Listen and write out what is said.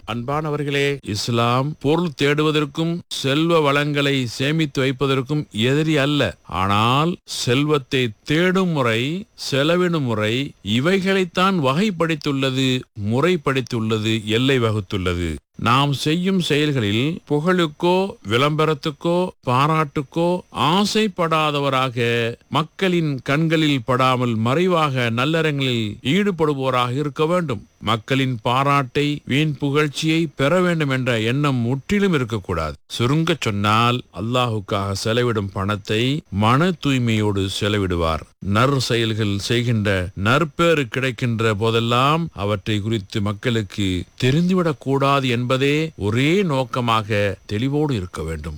அன்பானவர்களே, இஸ்லாம் பொருள் தேடுவதற்கும் செல்வ வளங்களை சேமித்து வைப்பதற்கும் எதிரி அல்ல. ஆனால் செல்வத்தை தேடும் முறை, செலவிடும் முறை, இவைகளைத்தான் வகைப்படுத்தியுள்ளது, முறைப்படுத்தியுள்ளது, எல்லை வகுத்துள்ளது. நாம் செய்யும் செயல்களில் புகழுக்கோ விளம்பரத்துக்கோ பாராட்டுக்கோ ஆசைப்படாதவராக, மக்களின் கண்களில் படாமல் மறைவாக நல்லறங்களில் ஈடுபடுவோராக இருக்க வேண்டும். மக்களின் பாராட்டை, வீண் புகழ்ச்சியை பெற வேண்டும் என்ற எண்ணம் முற்றிலும் இருக்கக்கூடாது. சுருங்க சொன்னால், அல்லாஹுக்காக செலவிடும் பணத்தை மன தூய்மையோடு செலவிடுவார். நற் செயல்கள் செய்கின்ற நற்பேறு கிடைக்கின்ற போதெல்லாம் அவற்றை குறித்து மக்களுக்கு தெரிந்துவிடக் கூடாது என்பதே ஒரே நோக்கமாக தெளிவோடு இருக்க வேண்டும்.